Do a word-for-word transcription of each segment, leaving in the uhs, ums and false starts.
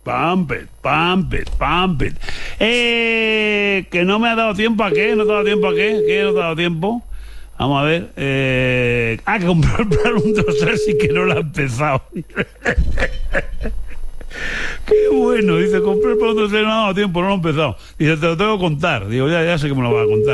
Pampet, Pampet, Pampet. Eh, que no me ha dado tiempo a qué, no te ha dado tiempo a qué, ¿qué no te ha dado tiempo? Vamos a ver. Eh, ah, que comprar un dosel sí que no lo ha empezado. Qué bueno, dice, compré para un dosel, no ha dado tiempo, no lo he empezado. Dice, te lo tengo que contar. Digo, ya, ya sé que me lo va a contar.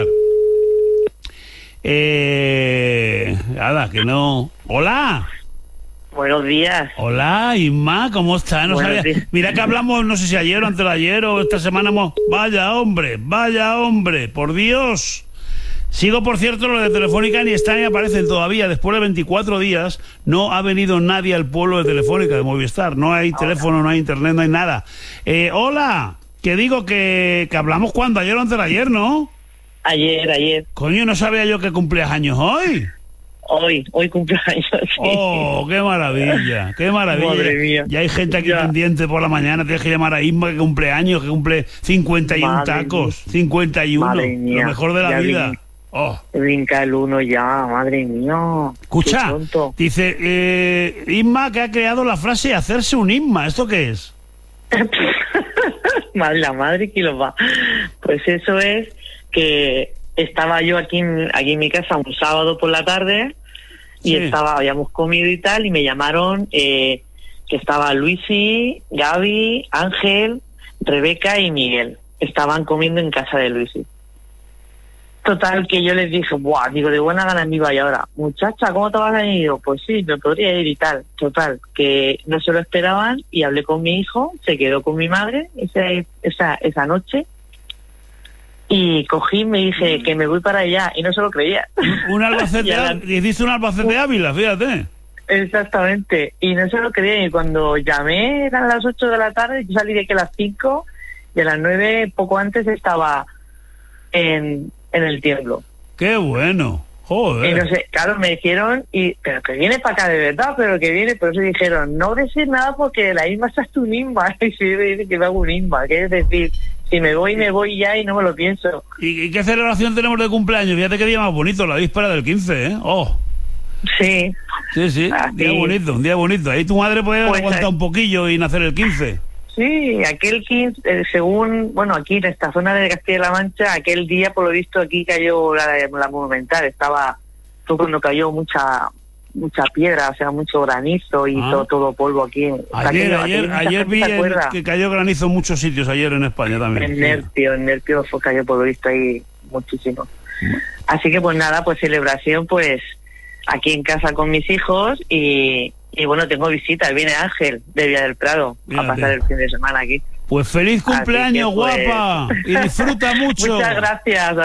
Eh, nada, que no. ¡Hola! Buenos días. Hola, Isma, ¿cómo estás? No sabía... Mira que hablamos, no sé si ayer o antes de ayer o esta semana hemos... Vaya hombre, vaya hombre, por Dios. Sigo, por cierto, lo de Telefónica ni están ni aparecen todavía. Después de veinticuatro días no ha venido nadie al pueblo de Telefónica, de Movistar. No hay teléfono, no hay internet, no hay nada. Eh, hola, que digo que, que hablamos cuando, ayer o antes de ayer, ¿no? Ayer, ayer. Coño, no sabía yo que cumplías años hoy. Hoy, hoy cumpleaños. Sí. Oh, qué maravilla, qué maravilla. Madre mía. Ya hay gente aquí ya. pendiente por la mañana. Tienes que llamar a Isma, que cumple años, que cumple cincuenta y uno Madre tacos. mía. cincuenta y uno, Madre mía. lo mejor de la Ya vida. vi. Oh. Brinca el uno ya, madre mía. Escucha, dice eh, Isma, que ha creado la frase hacerse un Isma. ¿Esto qué es? Madre, la madre que lo va. Pues eso es que estaba yo aquí en, aquí en mi casa un sábado por la tarde y sí. estaba, habíamos comido y tal, y me llamaron eh, que estaba Luisi, Gaby, Ángel, Rebeca y Miguel. Estaban comiendo en casa de Luisi. Total, que yo les dije, buah, digo, de buena gana me iba y ahora, muchacha, ¿cómo te vas a ir? Pues sí, me podría ir y tal. Total, que no se lo esperaban y hablé con mi hijo, se quedó con mi madre esa, esa, esa noche y cogí y me dije que me voy para allá y no se lo creía. Un Albacete, la... hiciste un Albacete Ávila, fíjate. Exactamente, y no se lo creía y cuando llamé eran las ocho de la tarde, yo salí de aquí a las cinco y a las nueve, poco antes, estaba en... en el tiemblo. Qué bueno, joder. Y no sé, claro, me dijeron, y pero que viene para acá de verdad, pero que viene, por eso dijeron, no decir nada porque la Isma está tu Isma, y si me dice que me hago un Isma, que es decir, si me voy, me voy ya y no me lo pienso. ¿Y, y qué celebración tenemos de cumpleaños? Fíjate qué día más bonito, la víspera del quince, ¿eh? Oh. Sí. Sí, sí, ah, un día sí. bonito, un día bonito. Ahí tu madre puede pues, aguantar un poquillo y nacer el quince. Sí, aquel quince, eh, según, bueno, aquí en esta zona de Castilla-La Mancha, aquel día, por lo visto, aquí cayó la, la Monumental, estaba, fue cuando cayó mucha mucha piedra, o sea, mucho granizo y ah. todo, todo polvo aquí. Ayer, aquello, ayer, ayer vi el, que cayó granizo en muchos sitios, ayer en España también. En Nerpio, en Nerpio fue, cayó, por lo visto, ahí muchísimo. Así que, pues nada, pues celebración, pues, aquí en casa con mis hijos y... Y bueno, tengo visitas, viene Ángel de Villa del Prado Fíjate. a pasar el fin de semana aquí. Pues feliz cumpleaños, que, pues... guapa, y disfruta mucho. Muchas gracias.